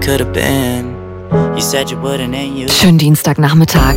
Schönen Dienstagnachmittag,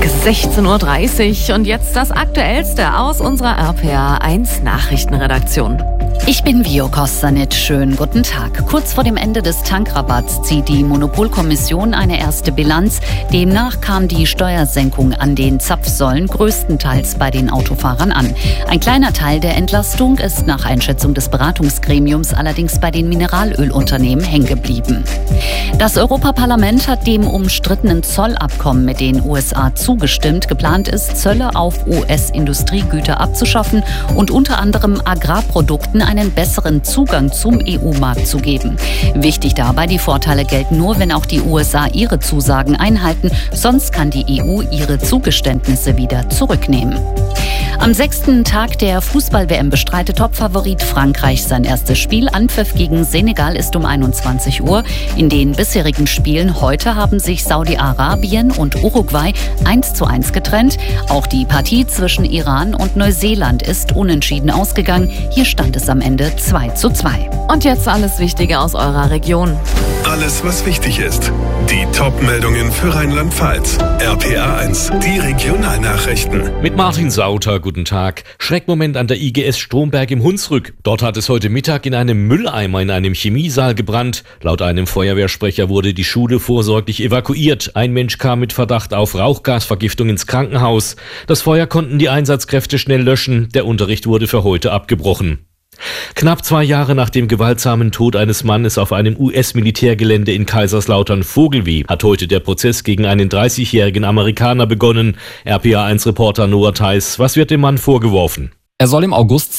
16:30 Uhr und jetzt das Aktuellste aus unserer RPA 1 Nachrichtenredaktion. Ich bin Vio Kostanic. Schönen guten Tag. Kurz vor dem Ende des Tankrabatts zieht die Monopolkommission eine erste Bilanz. Demnach kam die Steuersenkung an den Zapfsäulen größtenteils bei den Autofahrern an. Ein kleiner Teil der Entlastung ist nach Einschätzung des Beratungsgremiums allerdings bei den Mineralölunternehmen hängen geblieben. Das Europaparlament hat dem umstrittenen Zollabkommen mit den USA zugestimmt. Geplant ist, Zölle auf US-Industriegüter abzuschaffen und unter anderem Agrarprodukten einen besseren Zugang zum EU-Markt zu geben. Wichtig dabei, die Vorteile gelten nur, wenn auch die USA ihre Zusagen einhalten, sonst kann die EU ihre Zugeständnisse wieder zurücknehmen. Am 6. Tag der Fußball-WM bestreitet Topfavorit Frankreich sein erstes Spiel. Anpfiff gegen Senegal ist um 21 Uhr. In den bisherigen Spielen heute haben sich Saudi-Arabien und Uruguay 1:1 getrennt. Auch die Partie zwischen Iran und Neuseeland ist unentschieden ausgegangen. Hier stand es am Ende 2:2. Und jetzt alles Wichtige aus eurer Region. Alles, was wichtig ist. Die Top-Meldungen für Rheinland-Pfalz. RPA 1, die Regionalnachrichten. Mit Martin Sauter, guten Tag. Schreckmoment an der IGS Stromberg im Hunsrück. Dort hat es heute Mittag in einem Mülleimer in einem Chemiesaal gebrannt. Laut einem Feuerwehrsprecher wurde die Schule vorsorglich evakuiert. Ein Mensch kam mit Verdacht auf Rauchgasvergiftung ins Krankenhaus. Das Feuer konnten die Einsatzkräfte schnell löschen. Der Unterricht wurde für heute abgebrochen. Knapp 2 Jahre nach dem gewaltsamen Tod eines Mannes auf einem US-Militärgelände in Kaiserslautern-Vogelweh hat heute der Prozess gegen einen 30-jährigen Amerikaner begonnen. RPA1-Reporter Noah Theis, was wird dem Mann vorgeworfen? Er soll im August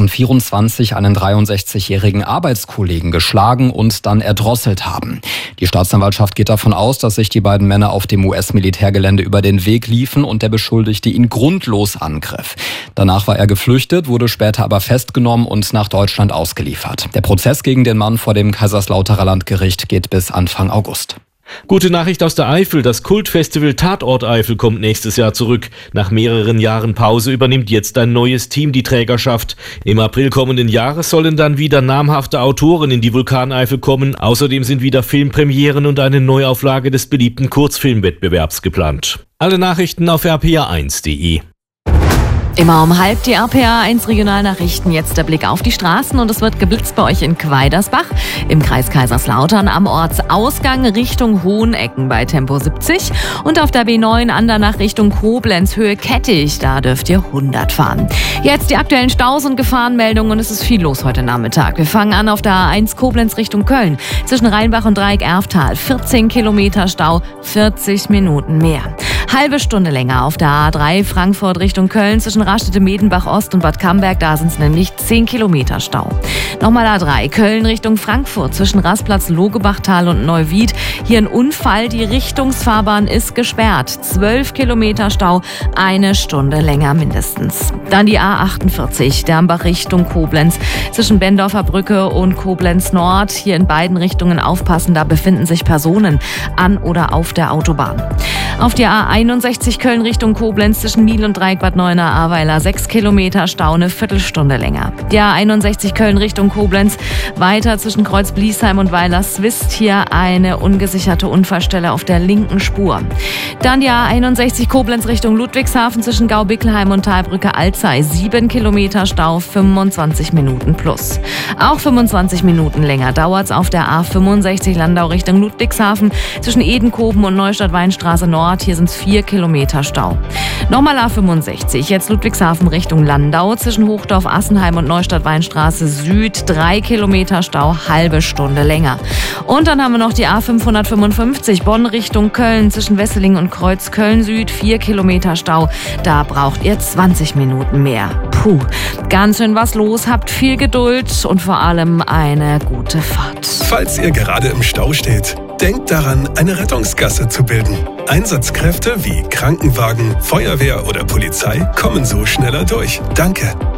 2024 einen 63-jährigen Arbeitskollegen geschlagen und dann erdrosselt haben. Die Staatsanwaltschaft geht davon aus, dass sich die beiden Männer auf dem US-Militärgelände über den Weg liefen und der Beschuldigte ihn grundlos angriff. Danach war er geflüchtet, wurde später aber festgenommen und nach Deutschland ausgeliefert. Der Prozess gegen den Mann vor dem Kaiserslauterer Landgericht geht bis Anfang August. Gute Nachricht aus der Eifel, das Kultfestival Tatort Eifel kommt nächstes Jahr zurück. Nach mehreren Jahren Pause übernimmt jetzt ein neues Team die Trägerschaft. Im April kommenden Jahres sollen dann wieder namhafte Autoren in die Vulkaneifel kommen. Außerdem sind wieder Filmpremieren und eine Neuauflage des beliebten Kurzfilmwettbewerbs geplant. Alle Nachrichten auf rpa1.de. Immer um halb die RPA 1 Regionalnachrichten. Jetzt der Blick auf die Straßen und es wird geblitzt bei euch in Quaidersbach, im Kreis Kaiserslautern, am Ortsausgang Richtung Hohenecken bei Tempo 70 und auf der B9 Andernach Richtung Koblenz Höhe Kettich, da dürft ihr 100 fahren. Jetzt die aktuellen Staus und Gefahrenmeldungen und es ist viel los heute Nachmittag. Wir fangen an auf der A1 Koblenz Richtung Köln, zwischen Rheinbach und Dreieck Erftal, 14 Kilometer Stau, 40 Minuten mehr. Halbe Stunde länger auf der A3 Frankfurt Richtung Köln, zwischen Rastede, Medenbach Ost und Bad Camberg, da sind es nämlich 10 Kilometer Stau. Nochmal A3 Köln Richtung Frankfurt, zwischen Rastplatz Logebachtal und Neuwied. Hier ein Unfall, die Richtungsfahrbahn ist gesperrt. 12 Kilometer Stau, 1 Stunde länger mindestens. Dann die A48 Dernbach Richtung Koblenz, zwischen Bendorfer Brücke und Koblenz Nord. Hier in beiden Richtungen aufpassen, da befinden sich Personen an oder auf der Autobahn. Auf die A61 Köln Richtung Koblenz, zwischen Miel und Dreieck Bad Neuenahr-Ahrweiler, 6 Kilometer Stau, eine Viertelstunde länger. Die A61 Köln Richtung Koblenz, weiter zwischen Kreuz Bliesheim und Weiler-Swist, hier eine ungesicherte Unfallstelle auf der linken Spur. Dann die A61 Koblenz Richtung Ludwigshafen, zwischen Gau-Bickelheim und Talbrücke Alzey, 7 Kilometer Stau, 25 Minuten plus. Auch 25 Minuten länger dauert's auf der A65 Landau Richtung Ludwigshafen, zwischen Edenkoben und Neustadt-Weinstraße Nord, hier sind's 4 Kilometer Stau. Nochmal A65, jetzt Ludwigshafen Richtung Landau, zwischen Hochdorf, Assenheim und Neustadt-Weinstraße Süd, 3 Kilometer Stau, halbe Stunde länger. Und dann haben wir noch die A555 Bonn Richtung Köln, zwischen Wesseling und Kreuz Köln Süd, 4 Kilometer Stau, da braucht ihr 20 Minuten mehr. Puh, ganz schön was los, habt viel Geduld und vor allem eine gute Fahrt. Falls ihr gerade im Stau steht, denkt daran, eine Rettungsgasse zu bilden. Einsatzkräfte wie Krankenwagen, Feuerwehr oder Polizei kommen so schneller durch. Danke.